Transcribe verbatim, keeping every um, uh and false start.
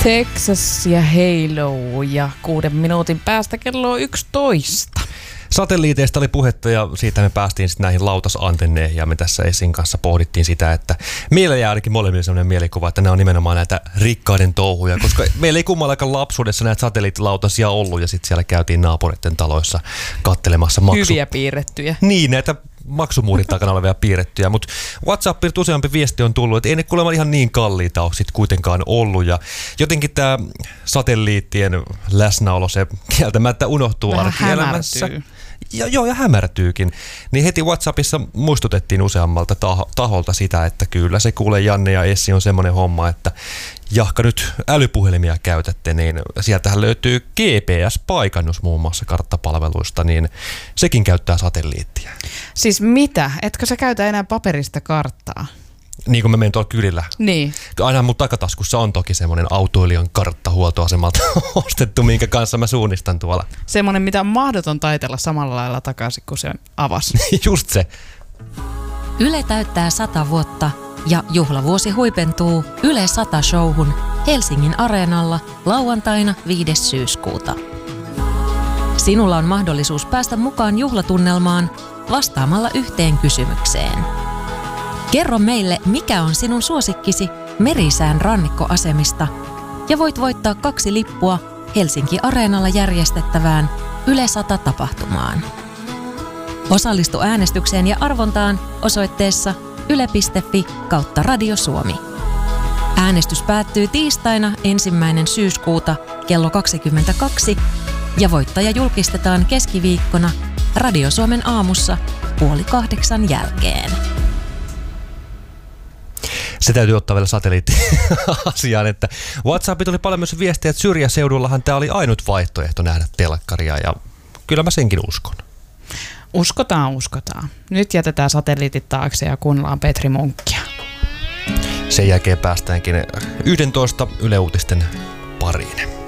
Texas ja Halo ja kuuden minuutin päästä kello on yksitoista. Satelliiteista oli puhetta ja siitä me päästiin sitten näihin lautasantenneihin ja me tässä Essin kanssa pohdittiin sitä, että meillä jää ainakin molemmille sellainen mielikuva, että nämä on nimenomaan näitä rikkaiden touhuja, koska meillä ei kummallakaan lapsuudessa näitä satelliittilautasia ollut ja sitten siellä käytiin naapureiden taloissa kattelemassa maksu... Hyviä piirrettyjä. Niin, näitä maksumuurin takana olevia piirrettyjä, mutta WhatsAppilta useampi viesti on tullut, että ei ne kuulemma ihan niin kalliita ole sitten kuitenkaan ollut ja jotenkin tämä satelliittien läsnäolo, se kieltämättä unohtuu arkielämässä. Ja, joo, ja hämärtyykin. Niin heti WhatsAppissa muistutettiin useammalta taho, taholta sitä, että kyllä se kuule Janne ja Essi on semmoinen homma, että jahka nyt älypuhelimia käytätte, niin sieltähän löytyy G P S-paikannus muun muassa karttapalveluista, niin sekin käyttää satelliittia. Siis mitä? Etkö sä käytä enää paperista karttaa? Niin kuin mä menen tuolla kylillä. Niin. Aina mun takataskussa on toki semmoinen autoilijan kartta huoltoasemalta ostettu, minkä kanssa mä suunnistan tuolla. Semmoinen, mitä on mahdoton taitella samalla lailla takaisin, kun se avasi. Just se. Yle täyttää sata vuotta ja juhlavuosi huipentuu Yle sata showhun Helsingin Areenalla lauantaina viides syyskuuta. Sinulla on mahdollisuus päästä mukaan juhlatunnelmaan vastaamalla yhteen kysymykseen. Kerro meille, mikä on sinun suosikkisi Merisään rannikkoasemista ja voit voittaa kaksi lippua Helsinki Areenalla järjestettävään Yle sata tapahtumaan. Osallistu äänestykseen ja arvontaan osoitteessa yle piste fi kautta Radio Suomi. Äänestys päättyy tiistaina ensimmäinen syyskuuta kello kaksikymmentäkaksi ja voittaja julkistetaan keskiviikkona Radio Suomen aamussa puoli kahdeksan jälkeen. Se täytyy ottaa vielä satelliitti-asiaan, että WhatsAppit oli paljon myös viestiä, että syrjäseudullahan tämä oli ainut vaihtoehto nähdä telkkaria ja kyllä mä senkin uskon. Uskotaan, uskotaan. Nyt jätetään satelliitit taakse ja kuunnellaan Petri Munkkia. Sen jälkeen päästäänkin yksitoista Yle Uutisten pariin.